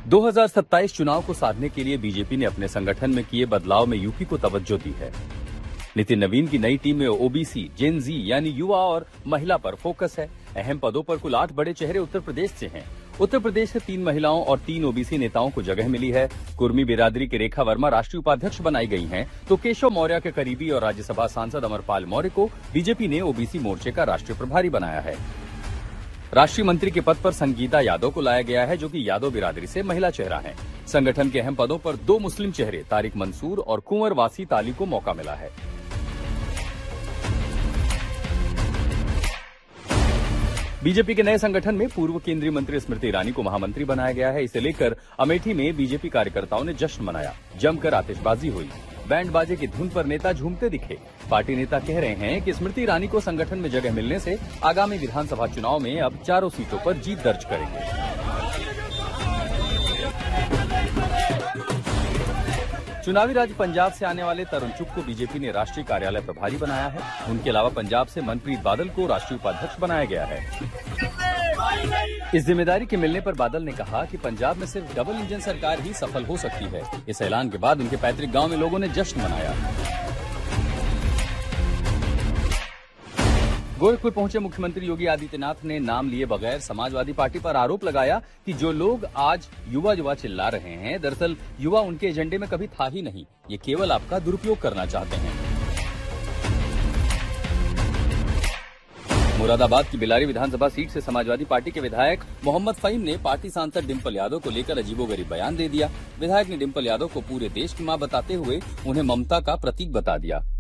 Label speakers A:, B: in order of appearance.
A: 2027 चुनाव को साधने के लिए बीजेपी ने अपने संगठन में किए बदलाव में यूपी को तवज्जो दी है। नितिन नवीन की नई टीम में ओबीसी, जेन जी यानी युवा और महिला पर फोकस है। अहम पदों पर कुल 8 बड़े चेहरे उत्तर प्रदेश से हैं। उत्तर प्रदेश से 3 महिलाओं और 3 ओबीसी नेताओं को जगह मिली है। कुर्मी बिरादरी की रेखा वर्मा राष्ट्रीय उपाध्यक्ष बनाई गई हैं, तो केशव मौर्य के करीबी और राज्यसभा सांसद अमरपाल मौर्य को बीजेपी ने ओबीसी मोर्चे का राष्ट्रीय प्रभारी बनाया है। राष्ट्रीय मंत्री के पद पर संगीता यादव को लाया गया है, जो कि यादव बिरादरी से महिला चेहरा है। संगठन के अहम पदों पर 2 मुस्लिम चेहरे तारिक मंसूर और कुंवर वासी ताली को मौका मिला है। बीजेपी के नए संगठन में पूर्व केंद्रीय मंत्री स्मृति ईरानी को महामंत्री बनाया गया है। इसे लेकर अमेठी में बीजेपी कार्यकर्ताओं ने जश्न मनाया। जमकर आतिशबाजी हुई। बैंड बाजे की धुन पर नेता झूमते दिखे। पार्टी नेता कह रहे हैं कि स्मृति ईरानी को संगठन में जगह मिलने से आगामी विधानसभा चुनाव में अब 4 सीटों पर जीत दर्ज करेंगे। चुनावी राज्य पंजाब से आने वाले तरुण चुग को बीजेपी ने राष्ट्रीय कार्यालय प्रभारी बनाया है। उनके अलावा पंजाब से मनप्रीत बादल को राष्ट्रीय उपाध्यक्ष बनाया गया है। इस जिम्मेदारी के मिलने पर बादल ने कहा कि पंजाब में सिर्फ डबल इंजन सरकार ही सफल हो सकती है। इस ऐलान के बाद उनके पैतृक गांव में लोगों ने जश्न मनाया। गोरखपुर पहुंचे मुख्यमंत्री योगी आदित्यनाथ ने नाम लिए बगैर समाजवादी पार्टी पर आरोप लगाया कि जो लोग आज युवा युवा चिल्ला रहे हैं, दरअसल युवा उनके एजेंडे में कभी था ही नहीं। ये केवल आपका दुरुपयोग करना चाहते हैं। मुरादाबाद की बिलारी विधानसभा सीट से समाजवादी पार्टी के विधायक मोहम्मद फहीम ने पार्टी सांसद डिंपल यादव को लेकर अजीबोगरीब बयान दे दिया। विधायक ने डिंपल यादव को पूरे देश की मां बताते हुए उन्हें ममता का प्रतीक बता दिया।